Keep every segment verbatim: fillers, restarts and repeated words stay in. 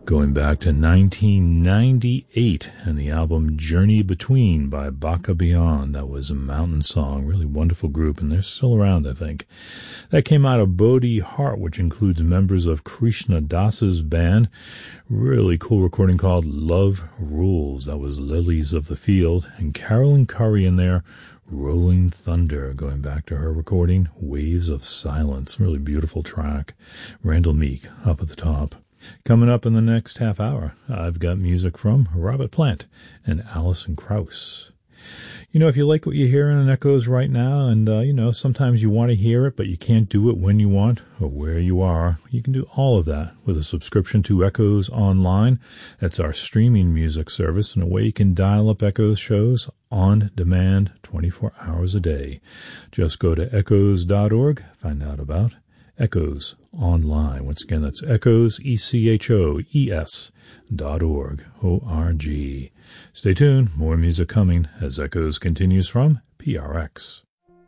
Going back to nineteen ninety-eight and the album Journey Between by Baka Beyond. That was a Mountain Song, really wonderful group, and they're still around, I think. That came out of Bodhi Heart, which includes members of Krishna Das's band. Really cool recording called Love Rules. That was Lilies of the Field, and Carolyn Curry in there, Rolling Thunder, going back to her recording Waves of Silence. Really beautiful track. Randall Meek up at the top. Coming up in the next half hour, I've got music from Robert Plant and Alison Krauss. You know, if you like what you hear in Echoes right now, and, uh, you know, sometimes you want to hear it, but you can't do it when you want or where you are, you can do all of that with a subscription to Echoes Online. That's our streaming music service, and a way you can dial up Echoes shows on demand twenty-four hours a day. Just go to echoes dot org, find out about Echoes Online. Once again, that's Echoes, E C H O E S dot org, O R G. Stay tuned, more music coming as Echoes continues from P R X.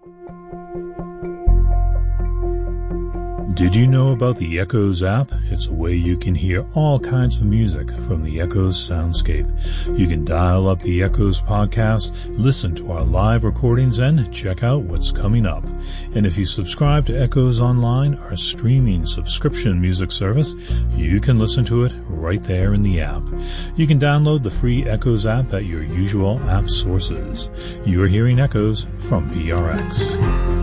Did you know about the Echoes app? It's a way you can hear all kinds of music from the Echoes soundscape. You can dial up the Echoes podcast, listen to our live recordings, and check out what's coming up. And if you subscribe to Echoes Online, our streaming subscription music service, you can listen to it right there in the app. You can download the free Echoes app at your usual app sources. You're hearing Echoes from P R X.